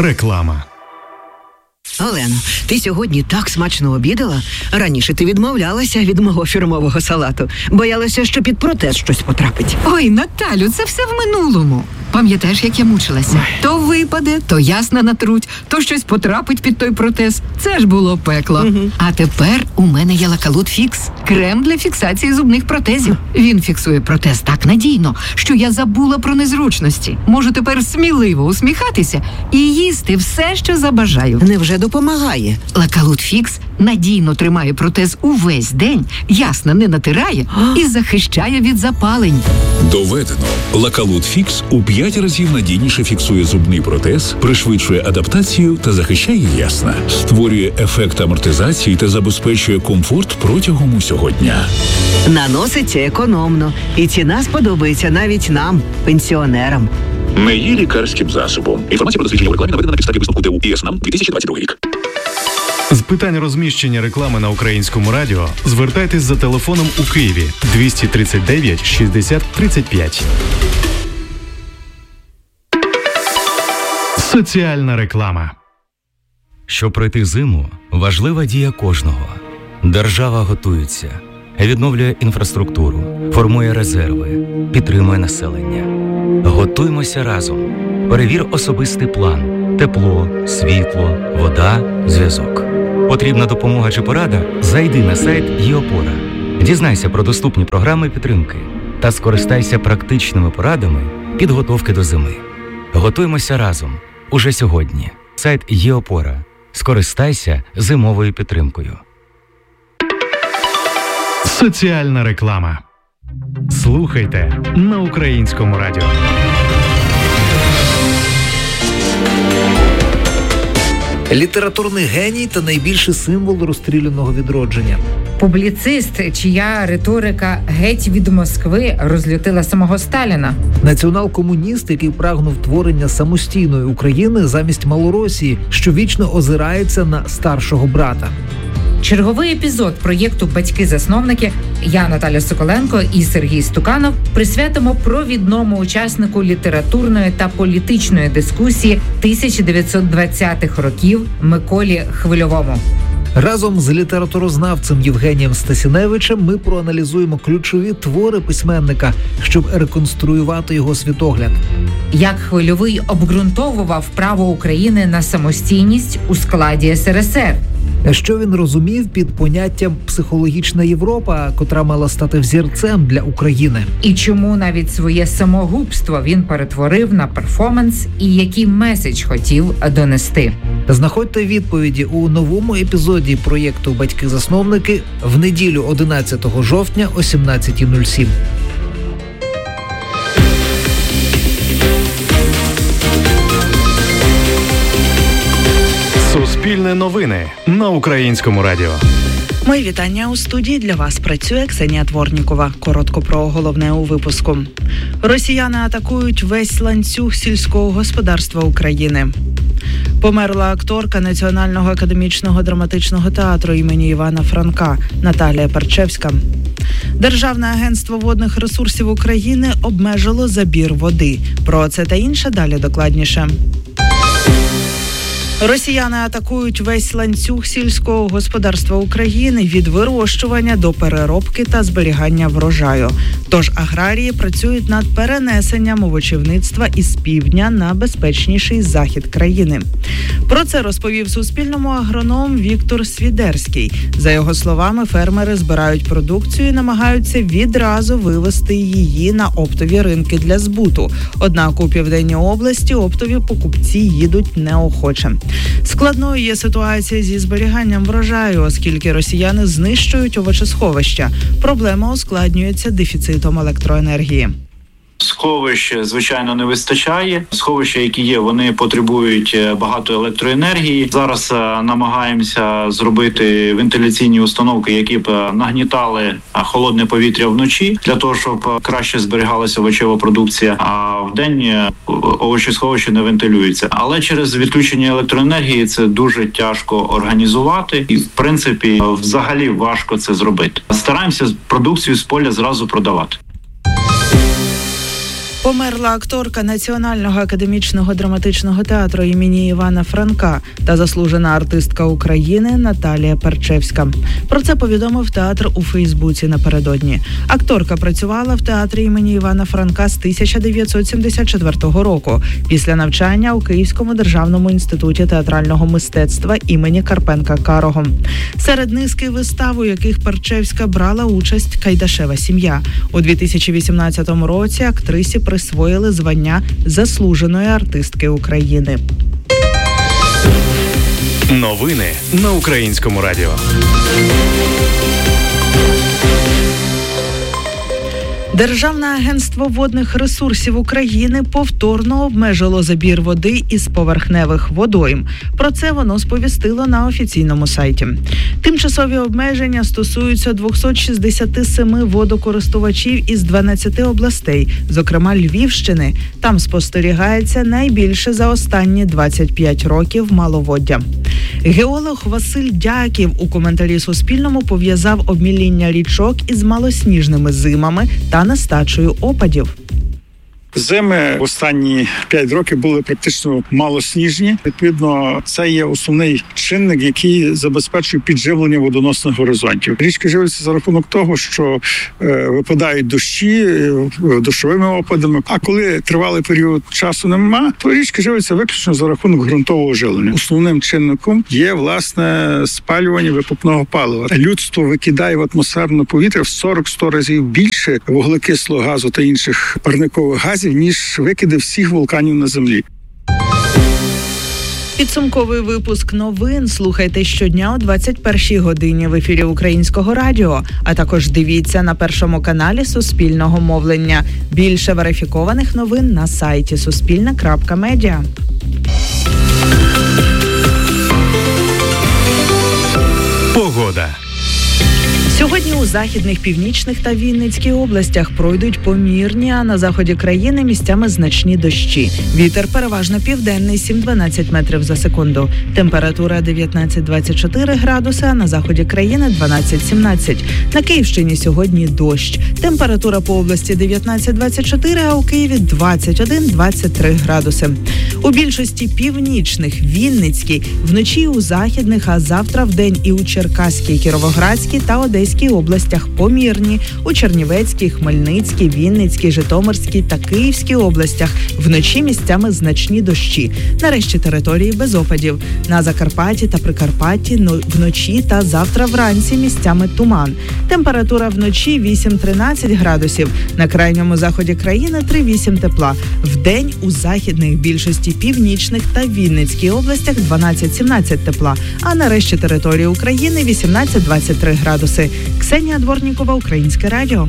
Реклама. Олено, ти сьогодні так смачно обідала. Раніше ти відмовлялася від мого фірмового салату. Боялася, що під протез щось потрапить. Ой, Наталю, це все в минулому. Пам'ятаєш, як я мучилася? То випаде, то ясна натруть, то щось потрапить під той протез. Це ж було пекло. А тепер у мене є Лакалут Фікс. Крем для фіксації зубних протезів. Він фіксує протез так надійно, що я забула про незручності. Можу тепер сміливо усміхатися і їсти все, що забажаю. Невже допомагає? Лакалут Фікс надійно тримає протез увесь день, ясно не натирає і захищає від запалень. Доведено. Лакалут Фікс у 5 разів надійніше фіксує зубний протез, пришвидшує адаптацію та захищає ясна. Створює ефект амортизації та забезпечує комфорт протягом усього дня. Наноситься економно. І ціна сподобається навіть нам, пенсіонерам. Не є лікарським засобом. Інформація про дослідження у рекламі наведена на підставі висновку ТУ і СНАМ 2022 рік. З питань розміщення реклами на Українському радіо звертайтесь за телефоном у Києві 239 60 35. Соціальна реклама. Щоб пройти зиму, важлива дія кожного. Держава готується, відновлює інфраструктуру, формує резерви, підтримує населення. Готуймося разом. Перевір особистий план. Тепло, світло, вода, зв'язок. Потрібна допомога чи порада? Зайди на сайт ЄОпора. Дізнайся про доступні програми підтримки та скористайся практичними порадами підготовки до зими. Готуймося разом. Уже сьогодні. Сайт ЄОпора. Скористайся зимовою підтримкою. Соціальна реклама. Слухайте на Українському радіо. Літературний геній та найбільший символ розстріляного відродження. Публіцист, чия риторика геть від Москви розлютила самого Сталіна. Націонал-комуніст, який прагнув творення самостійної України замість Малоросії, що вічно озирається на старшого брата. Черговий епізод проєкту «Батьки-засновники» я, Наталя Соколенко і Сергій Стуканов присвятимо провідному учаснику літературної та політичної дискусії 1920-х років Миколі Хвильовому. Разом з літературознавцем Євгенієм Стасіневичем ми проаналізуємо ключові твори письменника, щоб реконструювати його світогляд. Як Хвильовий обґрунтовував право України на самостійність у складі СРСР. Що він розумів під поняттям «психологічна Європа», котра мала стати взірцем для України. І чому навіть своє самогубство він перетворив на перформанс і який меседж хотів донести. Знаходьте відповіді у новому епізоді проєкту «Батьки-засновники» в неділю 11 жовтня о 17:07. Суспільне новини на Українському радіо. Мої вітання у студії. Для вас працює Ксенія Творнікова. Коротко про головне у випуску. Росіяни атакують весь ланцюг сільського господарства України. Померла акторка Національного академічного драматичного театру імені Івана Франка Наталія Парчевська. Державне агентство водних ресурсів України обмежило забір води. Про це та інше далі докладніше. Росіяни атакують весь ланцюг сільського господарства України від вирощування до переробки та зберігання врожаю. Тож аграрії працюють над перенесенням овочівництва із півдня на безпечніший захід країни. Про це розповів Суспільному агроном Віктор Свідерський. За його словами, фермери збирають продукцію і намагаються відразу вивести її на оптові ринки для збуту. Однак у Південній області оптові покупці їдуть неохоче. Складною є ситуація зі зберіганням врожаю, оскільки росіяни знищують овочесховища. Проблема ускладнюється дефіцитом електроенергії. Сховищ, звичайно, не вистачає. Сховища, які є, вони потребують багато електроенергії. Зараз намагаємося зробити вентиляційні установки, які б нагнітали холодне повітря вночі, для того, щоб краще зберігалася овочева продукція, а вдень овочесховища не вентилюються. Але через відключення електроенергії це дуже тяжко організувати і, в принципі, взагалі важко це зробити. Стараємося продукцію з поля зразу продавати. Померла акторка Національного академічного драматичного театру імені Івана Франка та заслужена артистка України Наталія Перчевська. Про це повідомив театр у Фейсбуці напередодні. Акторка працювала в театрі імені Івана Франка з 1974 року після навчання у Київському державному інституті театрального мистецтва імені Карпенка-Карого. Серед низки вистав, у яких Перчевська брала участь, «Кайдашева сім'я». У 2018 році актрисі присвоїли звання заслуженої артистки України. Новини на Українському радіо. Державне агентство водних ресурсів України повторно обмежило забір води із поверхневих водойм. Про це воно сповістило на офіційному сайті. Тимчасові обмеження стосуються 267 водокористувачів із 12 областей, зокрема Львівщини. Там спостерігається найбільше за останні 25 років маловоддя. Геолог Василь Дяків у коментарі Суспільному пов'язав обміління річок із малосніжними зимами та нестачею опадів. Зими останні 5 років були практично малосніжні. Відповідно, це є основний чинник, який забезпечує підживлення водоносних горизонтів. Річки живляться за рахунок того, що випадають дощі дощовими опадами. А коли тривалий період часу нема, то річки живляться виключно за рахунок ґрунтового живлення. Основним чинником є, власне, спалювання викопного палива. Людство викидає в атмосферне повітря в 40-100 разів більше вуглекислого газу та інших парникових газів, ніж викиди всіх вулканів на Землі. Підсумковий випуск новин слухайте щодня о 21-й годині в ефірі Українського радіо, а також дивіться на Першому каналі Суспільного мовлення. Більше верифікованих новин на сайті suspilne.media. Погода. Сьогодні у західних, північних та Вінницькій областях пройдуть помірні, а на заході країни місцями значні дощі. Вітер переважно південний, 7-12 метрів за секунду. Температура 19-24 градуси, а на заході країни 12-17. На Київщині сьогодні дощ. Температура по області 19-24, а у Києві 21-23 градуси. У більшості північних, Вінницькій, вночі у західних, а завтра вдень і у Черкаській, Кіровоградській та Одеській областях помірні, у Чернівецькій, Хмельницькій, Вінницькій, Житомирській та Київській областях вночі місцями значні дощі. Нарешті території без опадів. На Закарпатті та Прикарпатті вночі та завтра вранці місцями туман. Температура вночі 8-13 градусів. На крайньому заході країни 3-8 тепла. Вдень у західних, більшості північних та Вінницькій областях 12-17 тепла. А нарешті території України 18-23 градуси. Ксенія Дворнікова, Українське радіо.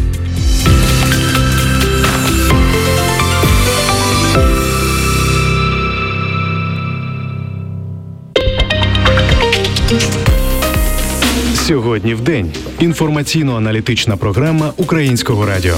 Сьогодні в день. Інформаційно-аналітична програма Українського радіо.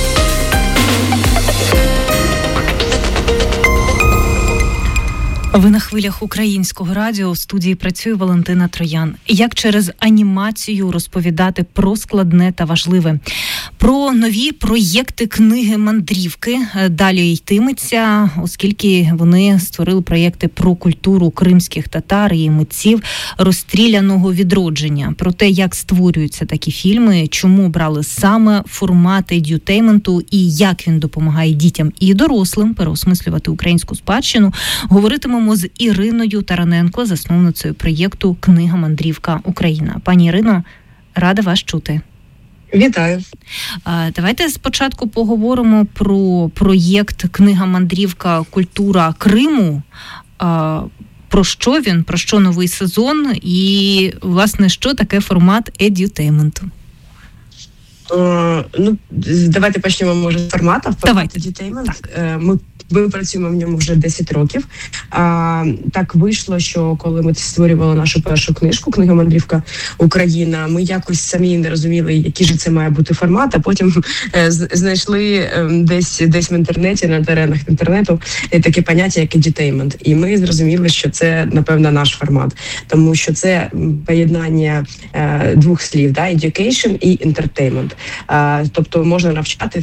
Ви на хвилях Українського радіо. В студії працює Валентина Троян. Як через анімацію розповідати про складне та важливе? Про нові проєкти книги «Мандрівки» далі йтиметься, оскільки вони створили проєкти про культуру кримських татар і митців розстріляного відродження. Про те, як створюються такі фільми, чому брали саме формат едютейменту і як він допомагає дітям і дорослим переосмислювати українську спадщину, говоритимемо з Іриною Тараненко, засновницею проєкту «Книга Мандрівка Україна». Пані Ірино, рада вас чути. Вітаю. Давайте спочатку поговоримо про проєкт «Книга Мандрівка. Культура Криму». Про що він, про що новий сезон і, власне, що таке формат едютейменту? Давайте почнемо, може, з формату. Давайте. Edutainment. Ми Ми працюємо в ньому вже 10 років. Так вийшло, що коли ми створювали нашу першу книжку «Книга мандрівка Україна», ми якось самі не розуміли, який же це має бути формат, а потім знайшли десь в інтернеті, на теренах інтернету, таке поняття, як edutainment. І ми зрозуміли, що це, напевно, наш формат. Тому що це поєднання двох слів, да, education і entertainment. Тобто можна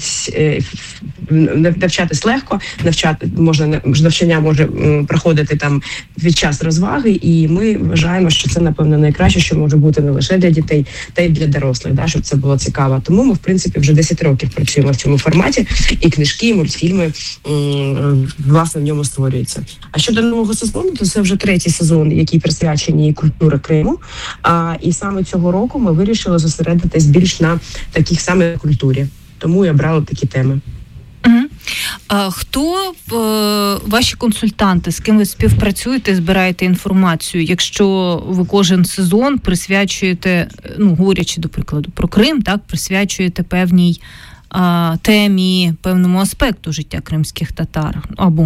навчатись легко, навчання може проходити там під час розваги, і ми вважаємо, що це, напевно, найкраще, що може бути не лише для дітей, та й для дорослих, да, щоб це було цікаво. Тому ми, в принципі, вже 10 років працюємо в цьому форматі, і книжки, і мультфільми, власне, в ньому створюються. А щодо нового сезону, то це вже 3-й сезон, який присвячений культурі Криму. І саме цього року ми вирішили зосередитись більш на такій самій культурі. Тому я брала такі теми. Хто ваші консультанти, з ким ви співпрацюєте, збираєте інформацію? Якщо ви кожен сезон присвячуєте, говорячи, до прикладу, про Крим, так, присвячуєте певній темі, певному аспекту життя кримських татар, або,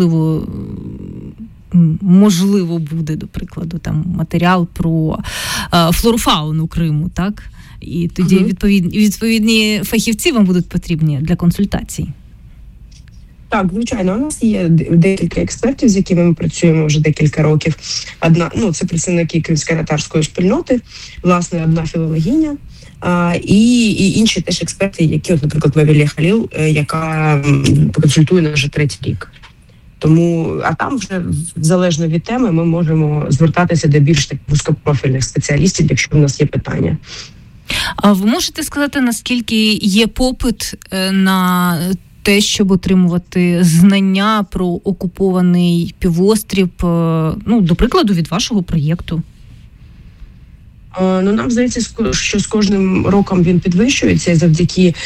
можливо, буде, до прикладу, там матеріал про флору-фауну Криму, так? І тоді відповідні фахівці вам будуть потрібні для консультацій. Так, звичайно, у нас є декілька експертів, з якими ми працюємо вже декілька років. Це представники кримсько-татарської спільноти, власне, одна філологиня, і інші теж експерти, які, наприклад, Вавілія Халіл, яка консультує нас вже 3-й рік. Тому, а там вже, залежно від теми, ми можемо звертатися до більш таких вузькопрофільних спеціалістів, якщо в нас є питання. А ви можете сказати, наскільки є попит на те, щоб отримувати знання про окупований півострів, до прикладу, від вашого проєкту? Нам здається, що з кожним роком він підвищується, і завдяки